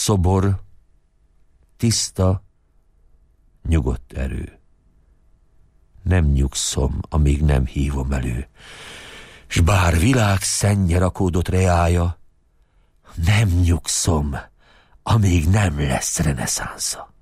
szobor, tiszta, nyugodt erő. Nem nyugszom, amíg nem hívom elő, s bár világ szennye rakódott reája, nem nyugszom, amíg nem lesz reneszánsza.